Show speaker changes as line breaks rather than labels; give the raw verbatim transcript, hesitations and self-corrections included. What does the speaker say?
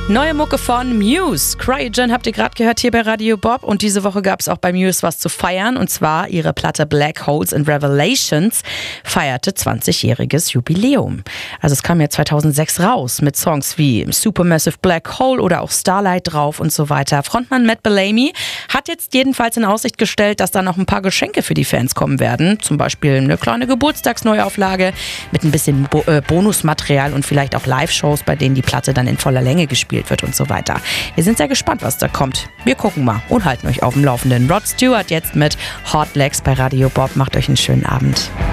Neue Mucke von Muse. Cryogen habt ihr gerade gehört hier bei Radio Bob. Und diese Woche gab es auch bei Muse was zu feiern. Und zwar ihre Platte Black Holes and Revelations feierte zwanzigjähriges Jubiläum. Also es kam ja zweitausendsechs raus mit Songs wie Supermassive Black Hole oder auch Starlight drauf und so weiter. Frontmann Matt Bellamy hat jetzt jedenfalls in Aussicht gestellt, dass da noch ein paar Geschenke für die Fans kommen werden. Zum Beispiel eine kleine Geburtstagsneuauflage mit ein bisschen Bo- äh, Bonusmaterial und vielleicht auch Live-Shows, bei denen die Platte dann in voller Länge gespielt wird und so weiter. Wir sind sehr gespannt, was da kommt. Wir gucken mal und halten euch auf dem Laufenden. Rod Stewart jetzt mit Hot Legs bei Radio Bob. Macht euch einen schönen Abend.